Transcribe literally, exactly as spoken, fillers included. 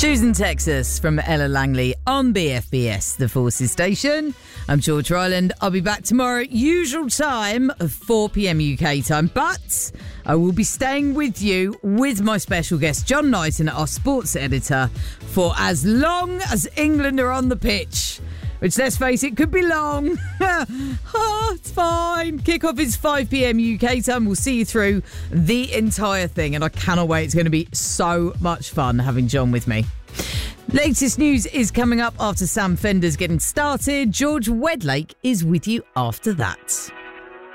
Choosing Texas from Ella Langley on B F B S, the Forces Station. I'm George Ryland. I'll be back tomorrow, usual time of four p.m. U K time, but I will be staying with you with my special guest, John Knighton, our sports editor, for as long as England are on the pitch. Which, let's face it, could be long. Oh, it's fine. Kickoff is five p.m. U K time. We'll see you through the entire thing. And I cannot wait. It's going to be so much fun having John with me. Latest news is coming up after Sam Fender's getting started. George Wedlake is with you after that.